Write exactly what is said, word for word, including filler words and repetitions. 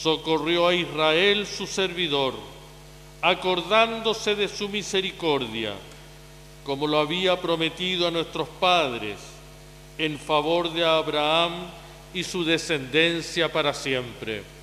socorrió a Israel su servidor, acordándose de su misericordia, como lo había prometido a nuestros padres, en favor de Abraham y su descendencia para siempre.